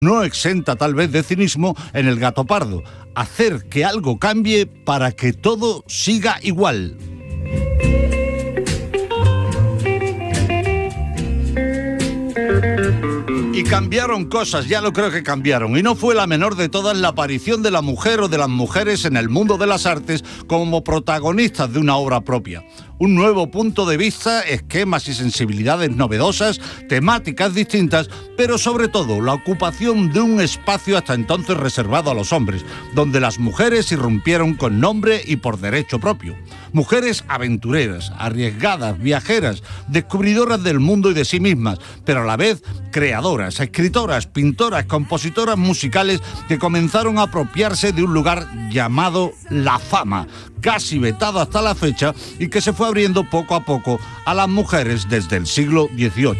no exenta tal vez de cinismo en El gato pardo. Hacer que algo cambie para que todo siga igual. Y cambiaron cosas, ya lo creo que cambiaron, y no fue la menor de todas la aparición de la mujer o de las mujeres en el mundo de las artes como protagonistas de una obra propia. Un nuevo punto de vista, esquemas y sensibilidades novedosas, temáticas distintas, pero sobre todo la ocupación de un espacio hasta entonces reservado a los hombres, donde las mujeres irrumpieron con nombre y por derecho propio. Mujeres aventureras, arriesgadas, viajeras, descubridoras del mundo y de sí mismas, pero a la vez creadoras, escritoras, pintoras, compositoras musicales que comenzaron a apropiarse de un lugar llamado la fama, casi vetado hasta la fecha y que se fue abriendo poco a poco a las mujeres desde el siglo XVIII.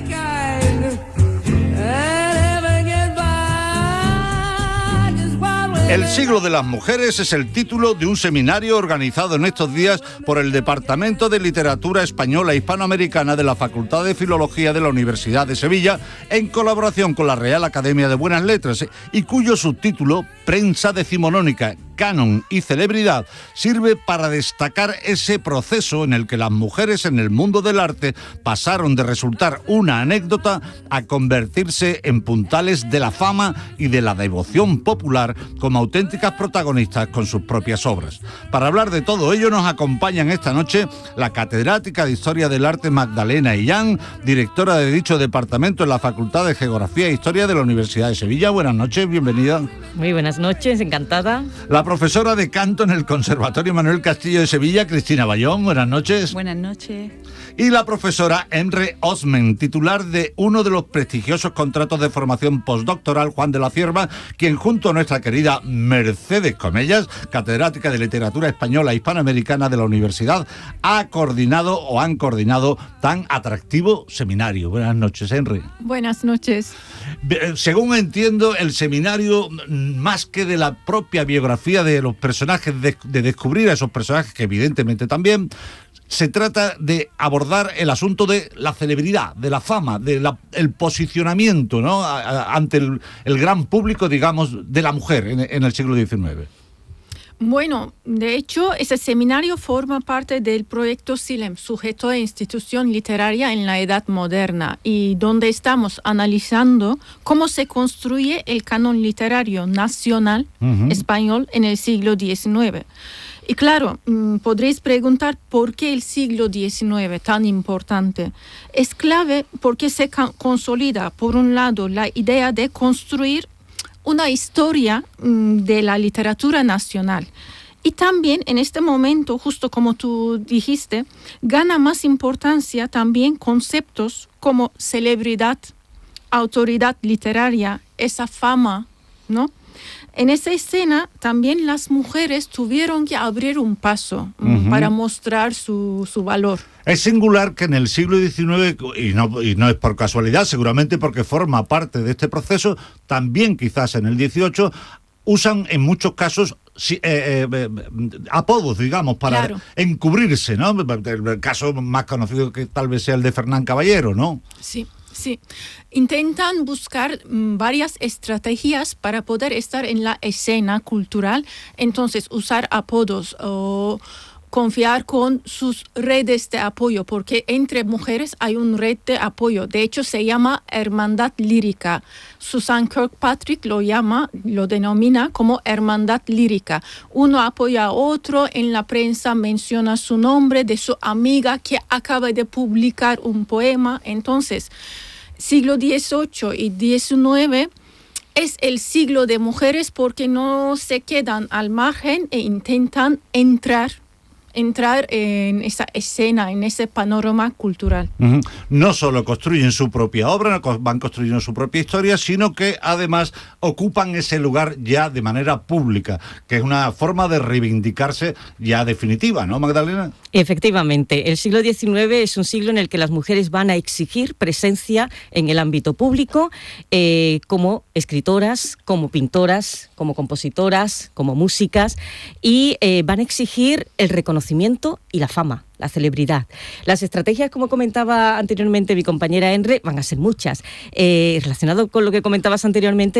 El siglo de las mujeres es el título de un seminario organizado en estos días por el Departamento de Literatura Española e Hispanoamericana de la Facultad de Filología de la Universidad de Sevilla, en colaboración con la Real Academia de Buenas Letras, y cuyo subtítulo, Prensa decimonónica, canon y celebridad, sirve para destacar ese proceso en el que las mujeres en el mundo del arte pasaron de resultar una anécdota a convertirse en puntales de la fama y de la devoción popular como auténticas protagonistas con sus propias obras. Para hablar de todo ello nos acompañan esta noche la catedrática de Historia del Arte Magdalena Illán, directora de dicho departamento en la Facultad de Geografía e Historia de la Universidad de Sevilla. Buenas noches, bienvenida. Muy buenas noches, encantada. La profesora de canto en el Conservatorio Manuel Castillo de Sevilla, Cristina Bayón. Buenas noches. Buenas noches. Y la profesora Emre Osmen, titular de uno de los prestigiosos contratos de formación postdoctoral Juan de la Cierva, quien junto a nuestra querida Mercedes Comellas, catedrática de Literatura Española e Hispanoamericana de la Universidad, han coordinado tan atractivo seminario. Buenas noches, Emre. Buenas noches. Según entiendo, el seminario, más que de la propia biografía de los personajes, de descubrir a esos personajes, que evidentemente también, se trata de abordar el asunto de la celebridad, de la fama, el posicionamiento, ¿no?, ante el gran público, digamos, de la mujer en el siglo XIX. Bueno, de hecho, ese seminario forma parte del proyecto SILEM, Sujeto de Institución Literaria en la Edad Moderna, y donde estamos analizando cómo se construye el canon literario nacional español en el siglo XIX. Y claro, podréis preguntar por qué el siglo XIX tan importante. Es clave porque se consolida, por un lado, la idea de construir una historia de la literatura nacional. Y también en este momento, justo como tú dijiste, gana más importancia también conceptos como celebridad, autoridad literaria, esa fama, ¿no? En esa escena también las mujeres tuvieron que abrir un paso para mostrar su valor. Es singular que en el siglo XIX, y no es por casualidad, seguramente porque forma parte de este proceso, también quizás en el XVIII, usan en muchos casos apodos, digamos, para encubrirse, ¿no? El caso más conocido que tal vez sea el de Fernán Caballero, ¿no? Sí. Sí, intentan buscar varias estrategias para poder estar en la escena cultural, entonces usar apodos o confiar con sus redes de apoyo, porque entre mujeres hay una red de apoyo, de hecho se llama Hermandad Lírica. Susan Kirkpatrick lo denomina como Hermandad Lírica. Uno apoya a otro, en la prensa menciona su nombre de su amiga que acaba de publicar un poema. Entonces, siglo XVIII y XIX es el siglo de mujeres porque no se quedan al margen e intentan entrar en esa escena, en ese panorama cultural. No solo construyen su propia obra, van construyendo su propia historia, sino que además ocupan ese lugar ya de manera pública, que es una forma de reivindicarse ya definitiva, ¿no, Magdalena? Efectivamente, el siglo XIX es un siglo en el que las mujeres van a exigir presencia en el ámbito público, como escritoras, como pintoras, como compositoras, como músicas, y van a exigir el reconocimiento y la fama, la celebridad. Las estrategias, como comentaba anteriormente mi compañera Enre, van a ser muchas. Relacionado con lo que comentabas anteriormente,